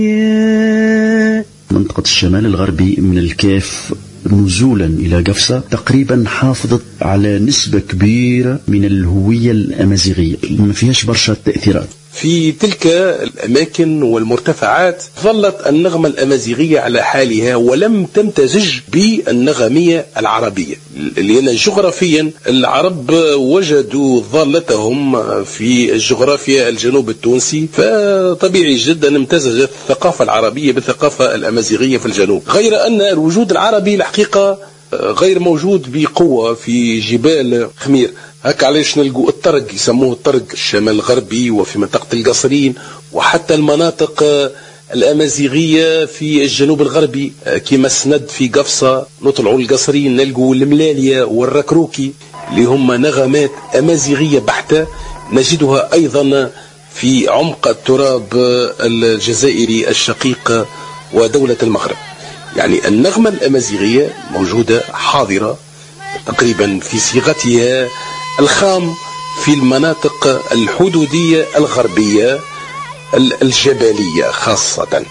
منطقة الشمال الغربي من الكاف نزولا إلى قفصة تقريبا حافظت على نسبة كبيرة من الهوية الأمازيغية، ما فيهاش برشا تأثيرات. في تلك الأماكن والمرتفعات ظلت النغمة الأمازيغية على حالها ولم تمتزج بالنغمية العربية، لأن جغرافيا العرب وجدوا ظلتهم في الجغرافيا الجنوب التونسي، فطبيعي جدا امتزجت الثقافة العربية بالثقافة الأمازيغية في الجنوب، غير أن الوجود العربي الحقيقة غير موجود بقوة في جبال خمير. هكا علاش نلقوا الطرق يسموه الطرق الشمال الغربي وفي منطقة القصرين، وحتى المناطق الأمازيغية في الجنوب الغربي كما سند في قفصة نطلعوا القصرين نلقوا الملالية والركروكي اللي هم نغمات أمازيغية بحتة نجدها أيضا في عمق التراب الجزائري الشقيق ودولة المغرب. يعني النغمة الأمازيغية موجودة حاضرة تقريبا في صيغتها الخام في المناطق الحدودية الغربية الجبلية خاصة.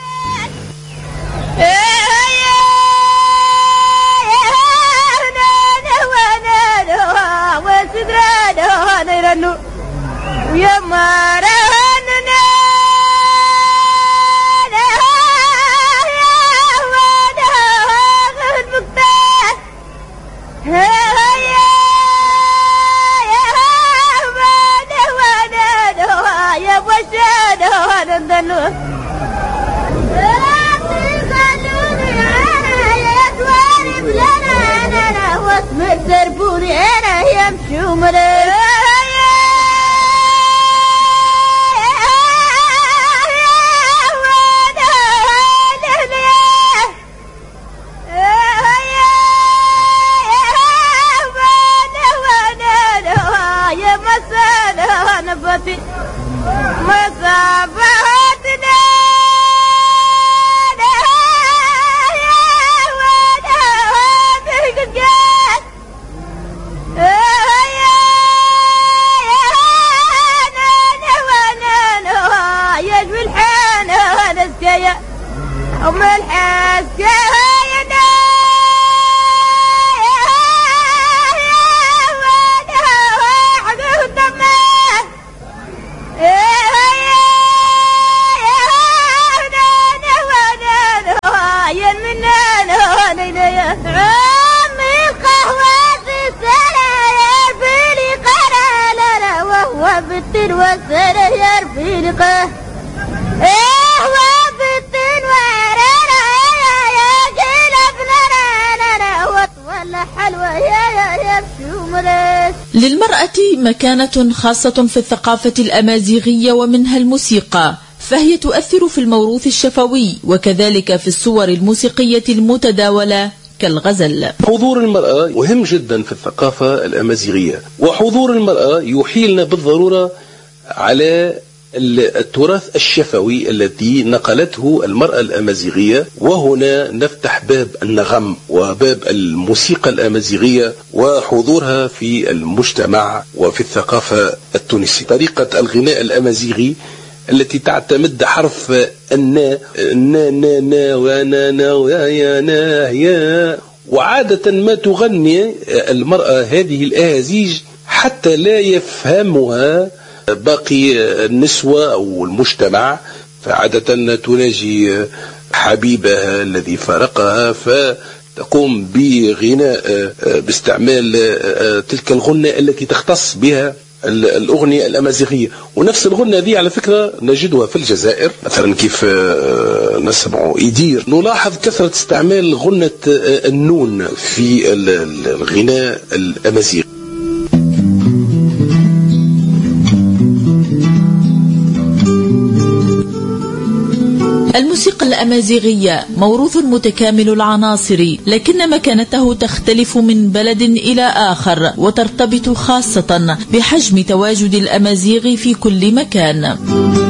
للمرأة مكانة خاصة في الثقافة الأمازيغية ومنها الموسيقى، فهي تؤثر في الموروث الشفوي وكذلك في الصور الموسيقية المتداولة كالغزل. حضور المرأة مهم جدا في الثقافة الأمازيغية، وحضور المرأة يحيلنا بالضرورة على التراث الشفوي الذي نقلته المرأة الأمازيغية، وهنا نفتح باب النغم وباب الموسيقى الأمازيغية وحضورها في المجتمع وفي الثقافة التونسية. طريقة الغناء الأمازيغي التي تعتمد حرف النا نا نا نا وانا نا ويا نا يا، وعادة ما تغني المرأة هذه الأهازيج حتى لا يفهمها باقي النسوة أو المجتمع، فعادة تناجي حبيبها الذي فارقها فتقوم بغناء باستعمال تلك الغنة التي تختص بها الأغنية الأمازيغية. ونفس الغنة ذي على فكرة نجدها في الجزائر، مثلا كيف نسمع إيدير نلاحظ كثرة استعمال غنة النون في الغناء الأمازيغي. الموسيقى الأمازيغية موروث متكامل العناصر، لكن مكانته تختلف من بلد إلى آخر وترتبط خاصة بحجم تواجد الأمازيغ في كل مكان.